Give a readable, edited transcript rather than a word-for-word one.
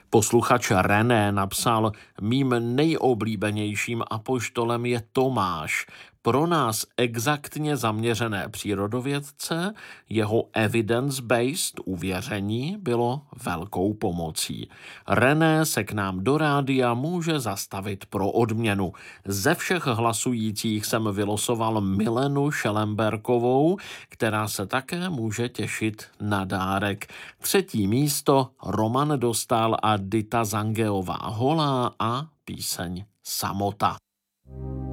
Posluchač René napsal: mým nejoblíbenějším apoštolem je Tomáš. Pro nás exaktně zaměřené přírodovědce jeho evidence-based uvěření bylo velkou pomocí. René se k nám do rádia může zastavit pro odměnu. Ze všech hlasujících jsem vylosoval Milenu Šelemberkovou, která se také může těšit na dárek. 3. místo Roman dostal a Dita Zangeová Holá a píseň Samota.